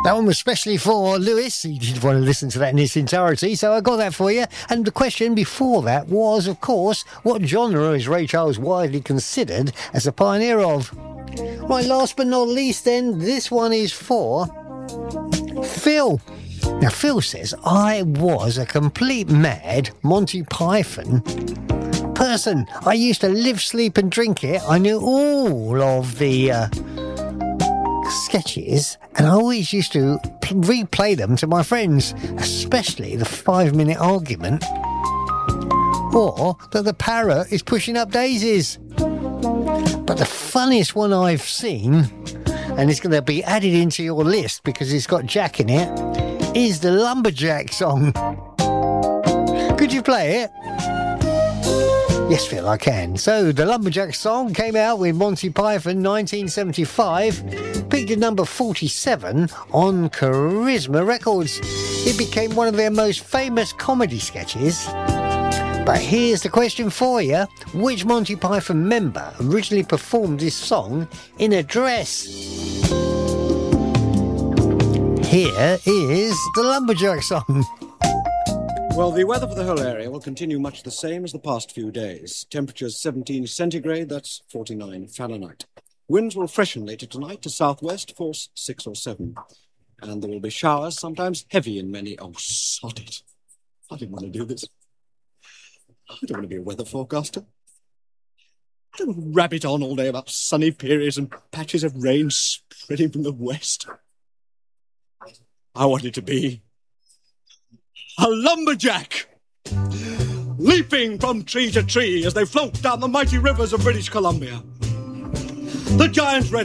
That one was specially for Lewis. He did want to listen to that in its entirety, so I got that for you. And the question before that was, of course, what genre is Ray Charles widely considered as a pioneer of? Right, last but not least then, this one is for Phil. Now, Phil says, I was a complete mad Monty Python person. I used to live, sleep and drink it. I knew all of the sketches, and I always used to replay them to my friends, especially the 5-minute argument or that the parrot is pushing up daisies. But the funniest one I've seen, and it's going to be added into your list because it's got Jack in it, is the Lumberjack song. Could you play it? Yes, Phil, I can. So, the Lumberjack song came out with Monty Python 1975, peaked at number 47 on Charisma Records. It became one of their most famous comedy sketches. But here's the question for you. Which Monty Python member originally performed this song in a dress? Here is the Lumberjack song. Well, the weather for the whole area will continue much the same as the past few days. Temperatures 17 centigrade, that's 49 Fahrenheit. Winds will freshen later tonight to southwest, force 6 or 7. And there will be showers, sometimes heavy in many... Oh, sod it. I didn't want to do this. I don't want to be a weather forecaster. I don't want to rabbit on all day about sunny periods and patches of rain spreading from the west. I want it to be a lumberjack, leaping from tree to tree as they float down the mighty rivers of British Columbia. The giant red